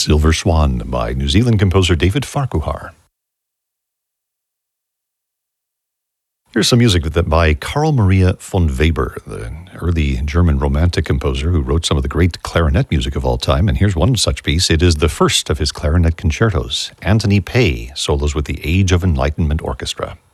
Silver Swan by New Zealand composer David Farquhar. Here's some music by Carl Maria von Weber, the early German romantic composer who wrote some of the great clarinet music of all time. And here's one such piece. It is the first of his clarinet concertos. Anthony Pay solos with the Age of Enlightenment Orchestra.